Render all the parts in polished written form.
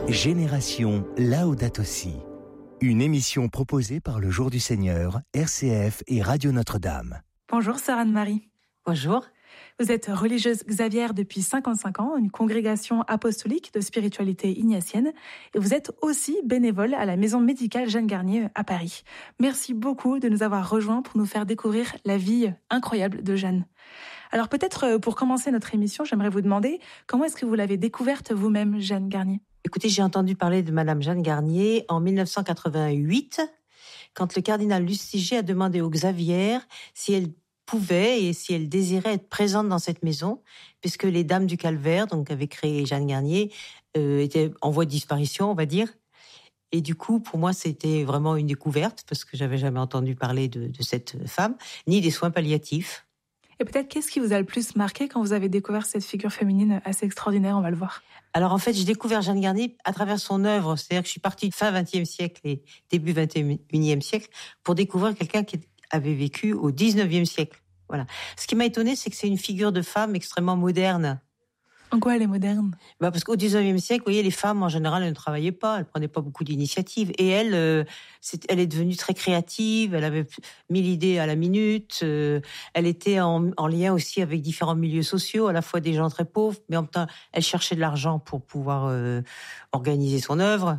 Génération Laudato Si. Une émission proposée par le Jour du Seigneur, RCF et Radio Notre-Dame. Bonjour sœur Anne-Marie. Bonjour. Vous êtes religieuse Xavière depuis 55 ans, une congrégation apostolique de spiritualité ignatienne. Et vous êtes aussi bénévole à la maison médicale Jeanne Garnier à Paris. Merci beaucoup de nous avoir rejoints pour nous faire découvrir la vie incroyable de Jeanne. Alors peut-être pour commencer notre émission, j'aimerais vous demander comment est-ce que vous l'avez découverte vous-même, Jeanne Garnier ? Écoutez, j'ai entendu parler de Madame Jeanne Garnier en 1988, quand le cardinal Lustiger a demandé aux Xavières si elle pouvait et si elle désirait être présente dans cette maison, puisque les Dames du Calvaire, donc avaient créé Jeanne Garnier, étaient en voie de disparition, on va dire. Et du coup, pour moi, c'était vraiment une découverte, parce que j'avais jamais entendu parler de cette femme, ni des soins palliatifs. Et peut-être, qu'est-ce qui vous a le plus marqué quand vous avez découvert cette figure féminine assez extraordinaire, on va le voir ? Alors en fait, j'ai découvert Jeanne Garnier à travers son œuvre. C'est-à-dire que je suis partie fin XXe siècle et début XXIe siècle pour découvrir quelqu'un qui avait vécu au XIXe siècle. Voilà. Ce qui m'a étonnée, c'est que c'est une figure de femme extrêmement moderne. En quoi elle est moderne ? Parce qu'au XIXe siècle, vous voyez, les femmes, en général, elles ne travaillaient pas, elles ne prenaient pas beaucoup d'initiatives. Et elle est devenue très créative, elle avait 1000 idées à la minute, elle était en lien aussi avec différents milieux sociaux, à la fois des gens très pauvres, mais en même temps, elle cherchait de l'argent pour pouvoir organiser son œuvre.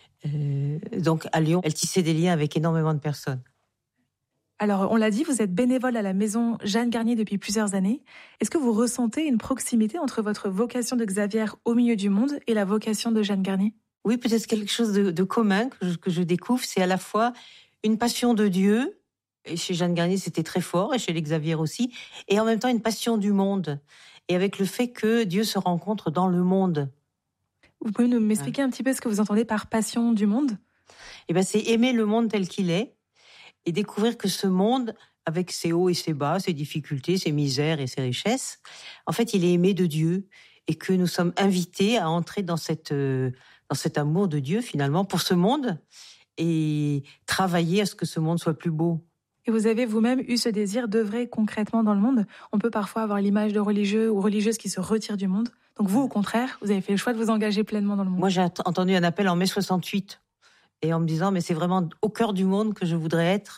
Donc, à Lyon, elle tissait des liens avec énormément de personnes. Alors, on l'a dit, vous êtes bénévole à la maison Jeanne Garnier depuis plusieurs années. Est-ce que vous ressentez une proximité entre votre vocation de Xavière au milieu du monde et la vocation de Jeanne Garnier ? Oui, peut-être quelque chose de commun que je découvre. C'est à la fois une passion de Dieu, et chez Jeanne Garnier c'était très fort, et chez les Xavières aussi, et en même temps une passion du monde. Et avec le fait que Dieu se rencontre dans le monde. Vous pouvez m'expliquer un petit peu ce que vous entendez par passion du monde ? C'est aimer le monde tel qu'il est, et découvrir que ce monde, avec ses hauts et ses bas, ses difficultés, ses misères et ses richesses, en fait, il est aimé de Dieu, et que nous sommes invités à entrer dans cet amour de Dieu, finalement, pour ce monde, et travailler à ce que ce monde soit plus beau. Et vous avez vous-même eu ce désir d'œuvrer concrètement dans le monde ? On peut parfois avoir l'image de religieux ou religieuses qui se retirent du monde. Donc vous, au contraire, vous avez fait le choix de vous engager pleinement dans le monde. Moi, j'ai entendu un appel en mai 68, et en me disant, mais c'est vraiment au cœur du monde que je voudrais être,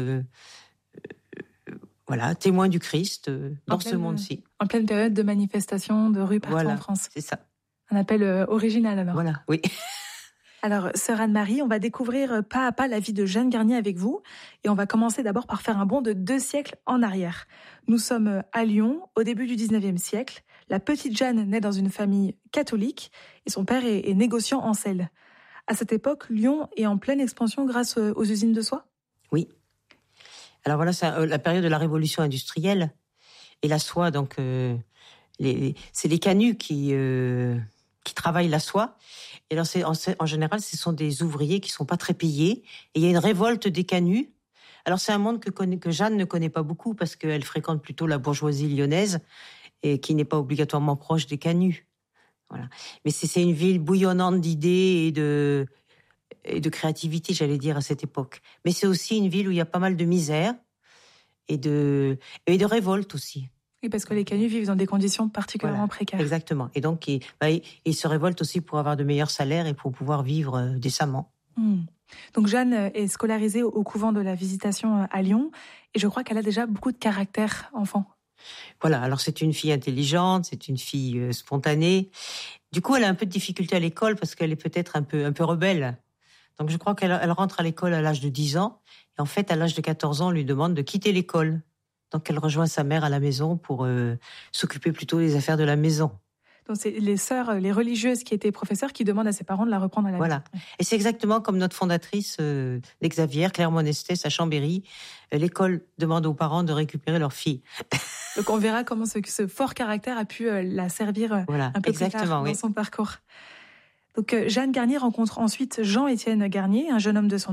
témoin du Christ dans ce monde-ci. En pleine période de manifestations, de rues partout en France. C'est ça. Un appel original alors. Voilà, oui. Alors, sœur Anne-Marie, on va découvrir pas à pas la vie de Jeanne Garnier avec vous. Et on va commencer d'abord par faire un bond de 2 siècles en arrière. Nous sommes à Lyon, au début du 19e siècle. La petite Jeanne naît dans une famille catholique et son père est négociant en sel. À cette époque, Lyon est en pleine expansion grâce aux usines de soie ? Oui. Alors voilà, c'est la période de la révolution industrielle. Et la soie, donc, c'est les canuts qui travaillent la soie. Et alors, en général, ce sont des ouvriers qui ne sont pas très payés. Et il y a une révolte des canuts. Alors, c'est un monde que Jeanne ne connaît pas beaucoup parce qu'elle fréquente plutôt la bourgeoisie lyonnaise et qui n'est pas obligatoirement proche des canuts. Voilà. Mais c'est une ville bouillonnante d'idées et de créativité, j'allais dire, à cette époque. Mais c'est aussi une ville où il y a pas mal de misère et de révolte aussi. Oui, parce que les canuts vivent dans des conditions particulièrement précaires. Exactement. Et donc, ils se révoltent aussi pour avoir de meilleurs salaires et pour pouvoir vivre décemment. Donc, Jeanne est scolarisée au couvent de la Visitation à Lyon. Et je crois qu'elle a déjà beaucoup de caractère enfant. Voilà, alors c'est une fille intelligente, c'est une fille spontanée. Du coup, elle a un peu de difficulté à l'école parce qu'elle est peut-être un peu rebelle. Donc je crois qu'elle rentre à l'école à l'âge de 10 ans. Et en fait, à l'âge de 14 ans, on lui demande de quitter l'école. Donc elle rejoint sa mère à la maison pour s'occuper plutôt des affaires de la maison. Donc c'est les sœurs, les religieuses qui étaient professeurs qui demandent à ses parents de la reprendre à la maison. Voilà. Et c'est exactement comme notre fondatrice d'Xavière, Claire Monestès, à Chambéry. L'école demande aux parents de récupérer leur fille. Donc on verra comment ce fort caractère a pu la servir un peu plus tard dans son parcours. Donc Jeanne Garnier rencontre ensuite Jean-Étienne Garnier, un jeune homme de son